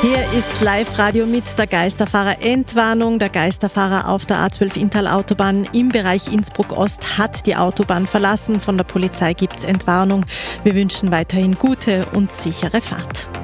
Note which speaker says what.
Speaker 1: Hier ist Live-Radio mit der Geisterfahrer Entwarnung. Der Geisterfahrer auf der A12 Inntal-Autobahn im Bereich Innsbruck-Ost hat die Autobahn verlassen. Von der Polizei gibt es Entwarnung. Wir wünschen weiterhin gute und sichere Fahrt.